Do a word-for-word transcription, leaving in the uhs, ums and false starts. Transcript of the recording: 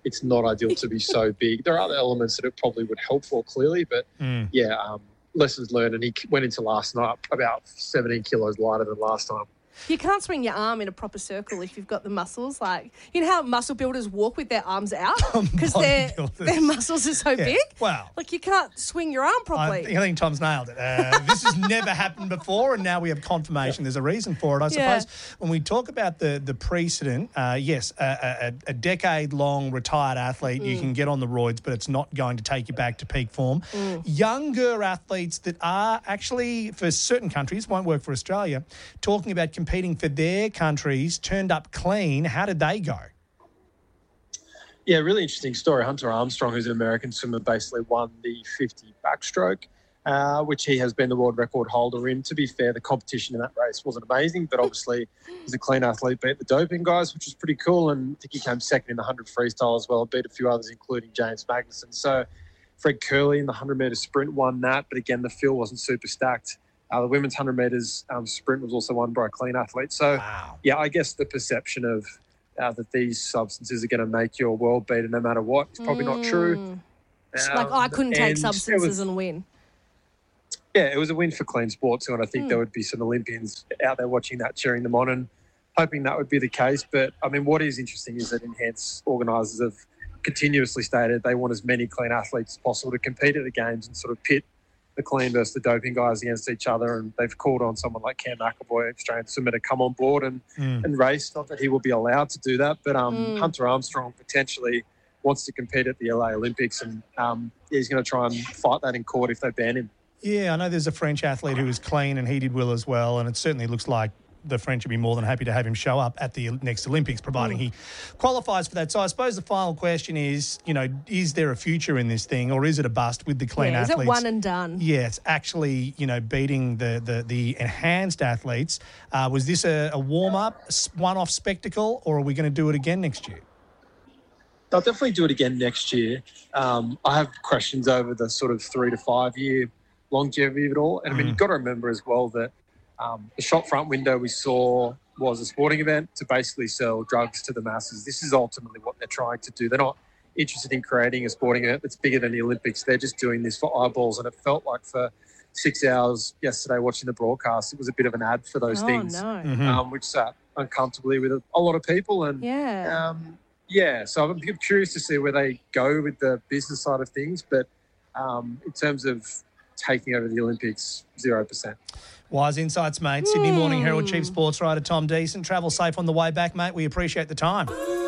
it's not ideal to be so big. There are other elements that it probably would help for, clearly, but Mm. yeah, um, lessons learned. And he went into last night about seventeen kilos lighter than last time. You can't swing your arm in a proper circle if you've got the muscles. Like, you know how muscle builders walk with their arms out because their Bodybuilders. their muscles are so Yeah. big? Wow. Like, you can't swing your arm I properly. think, I think Tom's nailed it. Uh, this has never happened before, and now we have confirmation. There's a reason for it. I Yeah. suppose when we talk about the the precedent, uh, yes, a, a, a decade-long retired athlete, you can get on the roids, but it's not going to take you back to peak form. Younger athletes that are actually, for certain countries, won't work for Australia, talking about competing for their countries, turned up clean. How did they go? Yeah, really interesting story. Hunter Armstrong, who's an American swimmer, basically won the fifty backstroke, uh, which he has been the world record holder in. To be fair, the competition in that race wasn't amazing, but obviously he's a clean athlete, beat the doping guys, which was pretty cool. And I think he came second in the one hundred freestyle as well, beat a few others, including James Magnuson. So Fred Curley in the one hundred metre sprint won that, but again, the field wasn't super stacked. Uh, the women's one hundred metres um, sprint was also won by a clean athlete. So, Wow. yeah, I guess the perception of uh, that these substances are going to make you a world beater no matter what, it's probably not true. Mm. Um, Like, I couldn't take and it substances was- and win. Yeah, it was a win for clean sport too, and I think Mm. there would be some Olympians out there watching that, cheering them on and hoping that would be the case. But, I mean, what is interesting is that Enhance organisers have continuously stated they want as many clean athletes as possible to compete at the Games and sort of pit the clean versus the doping guys against each other. And they've called on someone like Cam McAvoy, Australian swimmer, to come on board and, Mm. and race. Not that he will be allowed to do that, but um, Mm. Hunter Armstrong potentially wants to compete at the L A Olympics, and um, he's going to try and fight that in court if they ban him. Yeah, I know there's a French athlete who was clean and he did well as well, and it certainly looks like the French would be more than happy to have him show up at the next Olympics, providing he qualifies for that. So I suppose the final question is, you know, is there a future in this thing, or is it a bust with the clean Yeah, is athletes? it one and done? Yeah, it's actually, you know, beating the the, the enhanced athletes. Uh, was this a, a warm-up, one-off spectacle, or are we going to do it again next year? They'll definitely do it again next year. Um, I have questions over the sort of three to five year longevity of it all. And I mean, Mm. you've got to remember as well that um, the shop front window we saw was a sporting event to basically sell drugs to the masses. This is ultimately what they're trying to do. They're not interested in creating a sporting event that's bigger than the Olympics. They're just doing this for eyeballs. And it felt like for six hours yesterday watching the broadcast, it was a bit of an ad for those Oh, things, no. Mhm. um, which sat uncomfortably with a, a lot of people. And Yeah. um, yeah, so I'm curious to see where they go with the business side of things. But um, in terms of taking over the Olympics, zero percent. Wise insights, mate. Sydney Morning Herald Mm. Chief Sports Writer Tom Deason. Travel safe on the way back, mate. We appreciate the time.